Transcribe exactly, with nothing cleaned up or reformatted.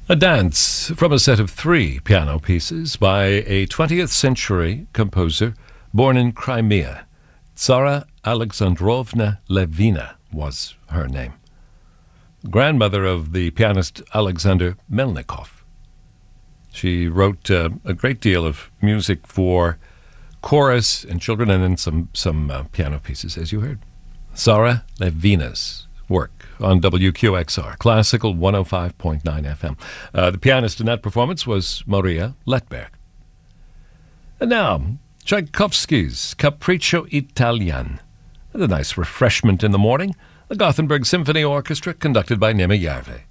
A dance from a set of three piano pieces by a twentieth century composer born in Crimea. Tsara Alexandrovna Levina was her name. Grandmother of the pianist Alexander Melnikov. She wrote uh, a great deal of music for chorus and children, and then some, some uh, piano pieces, as you heard. Tsara Levina's work on W Q X R, Classical one oh five point nine F M. Uh, the pianist in that performance was Maria Letberg. And now, Tchaikovsky's Capriccio Italian. A nice refreshment in the morning. The Gothenburg Symphony Orchestra, conducted by Nima Järvi.